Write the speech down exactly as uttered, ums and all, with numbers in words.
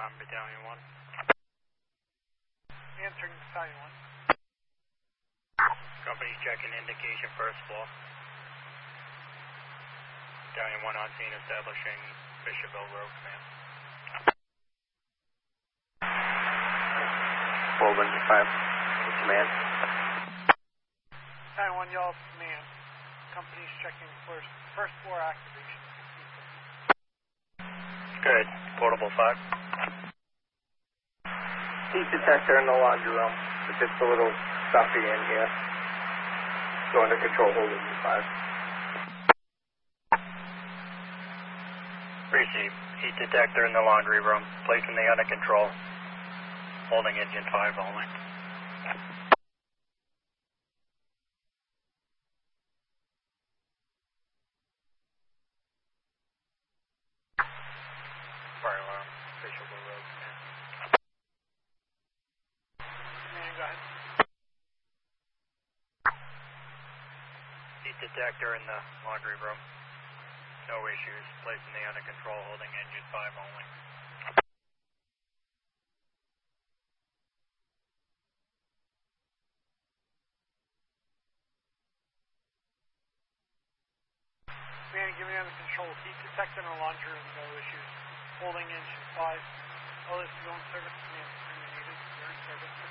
on Battalion one. Answering Battalion one. Company checking indication first floor. Battalion one on scene establishing Bishopville Road, command. four one five, command. Battalion one, y'all command. Company's checking first, first floor activation. Good. Portable five. Heat detector in the laundry room. It's just a little stuffy in here. Go under control, hold it five. Receive. Heat detector in the laundry room. Placing the under control. Holding engine five only. Fire alarm. Bishopville Road, command. Command, go ahead. Heat detector in the laundry room. No issues. Placing the under control. Holding engine five only. Command, give me under control. Heat detector in the laundry room, no issues. Holding engine five. All this is on service. Command, terminated. You're in service.